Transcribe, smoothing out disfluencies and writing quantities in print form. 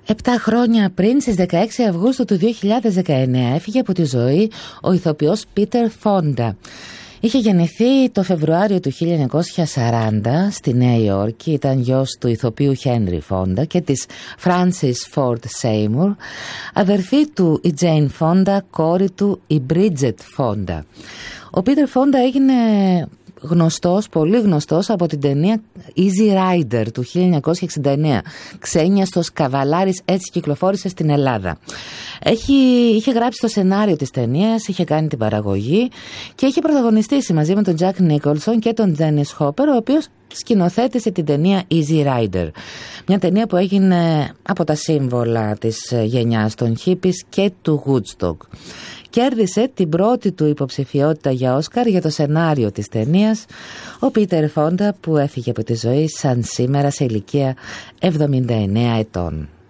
7 χρόνια πριν, στις 16 Αυγούστου του 2019, έφυγε από τη ζωή ο ηθοποιός Πίτερ Φόντα. Είχε γεννηθεί το Φεβρουάριο του 1940 στη Νέα Υόρκη, ήταν γιος του ηθοποιού Χένρι Φόντα και της Φράνσις Φόρντ Σέιμουρ, αδερφή του η Τζέιν Φόντα, κόρη του η Μπρίτζετ Φόντα. Ο Πίτερ Φόντα έγινε γνωστός, πολύ γνωστός από την ταινία Easy Rider του 1969. Ξένιαστος καβαλάρης, έτσι κυκλοφόρησε στην Ελλάδα. Είχε γράψει το σενάριο της ταινίας, είχε κάνει την παραγωγή και είχε πρωταγωνιστήσει μαζί με τον Τζακ Νίκολσον και τον Ντένις Χόπερ, ο οποίος σκηνοθέτησε την ταινία Easy Rider. Μια ταινία που έγινε από τα σύμβολα της γενιάς των hippies και του Woodstock. Κέρδισε την πρώτη του υποψηφιότητα για Όσκαρ για το σενάριο της ταινίας ο Πίτερ Φόντα, που έφυγε από τη ζωή σαν σήμερα σε ηλικία 79 ετών.